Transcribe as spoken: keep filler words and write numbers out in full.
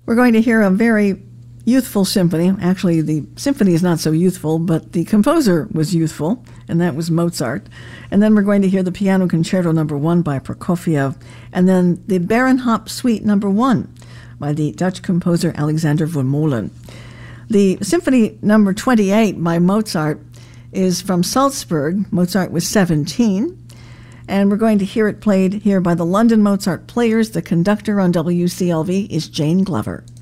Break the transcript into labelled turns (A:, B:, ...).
A: We're going to hear a very youthful symphony. Actually, the symphony is not so youthful, but the composer was youthful, and that was Mozart. And then we're going to hear the Piano Concerto Number One by Prokofiev, and then the Baronhop Suite Number One by the Dutch composer Alexander von Molen. The Symphony Number twenty-eight by Mozart is from Salzburg. Mozart was seventeen, and we're going to hear it played here by the London Mozart Players. The conductor on W C L V is Jane Glover.